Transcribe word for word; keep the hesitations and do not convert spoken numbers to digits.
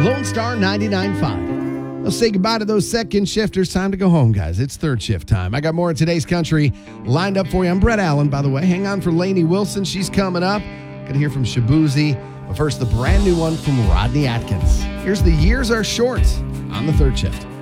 Lone Star ninety-nine point five. Let's say goodbye to those second shifters. Time to go home, guys. It's third shift time. I got more of today's country lined up for you. I'm Brett Allen, by the way. Hang on for Lainey Wilson. She's coming up. Going to hear from Shabuzi. But first, the brand new one from Rodney Atkins. Here's The Years Are Short on the third shift.